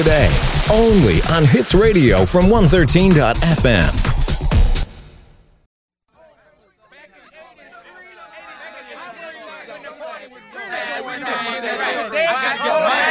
Today, only on Hits Radio from 113.fm. I got